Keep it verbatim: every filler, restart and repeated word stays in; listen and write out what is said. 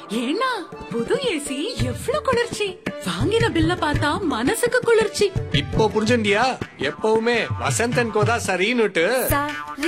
ஏன்னா புது ஏசி எவ்வளவு குளிர்ச்சி! வாங்கின பில்ல பார்த்தா மனசுக்கு குளிர்ச்சி. இப்போ புரிஞ்சுண்டியா? எப்பவுமே வசந்தன் கோதா சரின்னுட்டு.